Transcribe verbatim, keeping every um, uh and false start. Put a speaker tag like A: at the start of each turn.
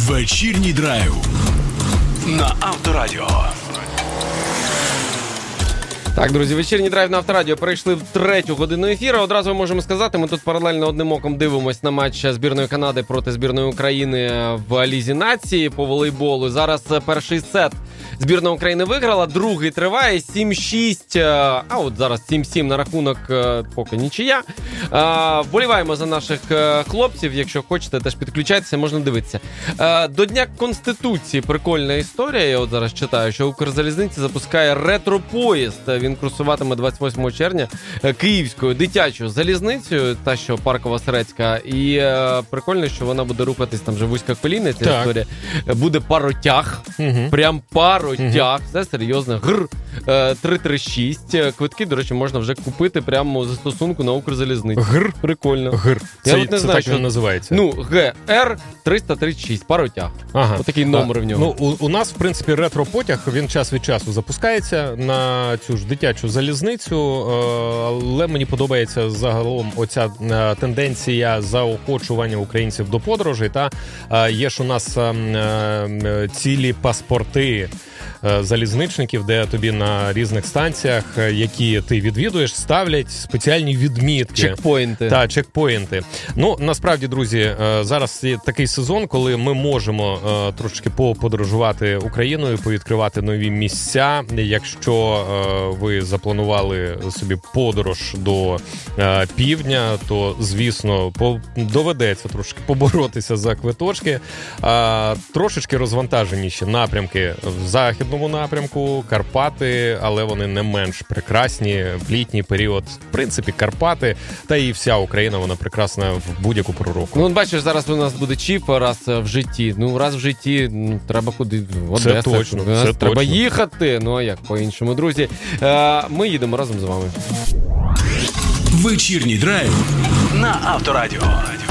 A: Вечірній драйв на Авторадіо.
B: Так, друзі, вечірній драйв на Авторадіо. Перейшли в третю годину ефіру. Одразу можемо сказати, ми тут паралельно одним оком дивимося на матч збірної Канади проти збірної України в Лізі Нації по волейболу. Зараз перший сет збірна України виграла, другий триває, сім шість, а от зараз сім сім на рахунок, поки нічия. Вболіваємо за наших хлопців, якщо хочете, теж підключайтеся, можна дивитися. До Дня Конституції прикольна історія, я от зараз читаю, що Укрзалізниця запускає ретро-поїзд. Він курсуватиме двадцять восьмого червня київською дитячою залізницею, та що Паркова Сирецька, і е, прикольно, що вона буде рухатись, там вже вузька коліна, ця
C: так.
B: історія. Буде паротяг, угу. прям паротяг, угу. Це серйозно, гр, е, три три шість, квитки, до речі, можна вже купити прямо за стосунку на Укрзалізниці.
C: Гр?
B: Прикольно.
C: Гр.
B: Я
C: це
B: от не
C: це
B: знаю,
C: так
B: що...
C: він називається?
B: Ну, Г Р триста тридцять шість, паротяг.
C: Ага.
B: Отакий номер
C: а,
B: в нього.
C: Ну, у, у нас, в принципі, ретро-потяг, він час від часу запускається на цю ж дитячу залізницю, але мені подобається загалом оця тенденція заохочування українців до подорожей. Та є ж у нас цілі паспорти залізничників, де тобі на різних станціях, які ти відвідуєш, ставлять спеціальні відмітки.
B: Чекпоінти.
C: Так, чекпоінти. Ну, насправді, друзі, зараз є такий сезон, коли ми можемо трошки поподорожувати Україною, повідкривати нові місця. Якщо ви запланували собі подорож до півдня, то, звісно, доведеться трошки поборотися за квиточки. Трошечки розвантаженіші напрямки в західному напрямку, Карпати, але вони не менш прекрасні в літній період. В принципі, Карпати та і вся Україна, вона прекрасна в будь-яку пору року.
B: Ну, от бачиш, зараз у нас буде чіп раз в житті. Ну, раз в житті ну, треба куди в Одесу.
C: Це точно, це
B: треба
C: точно.
B: їхати. Ну, а як по-іншому, друзі. Ми їдемо разом з вами.
A: Вечірній драйв на Авторадіо.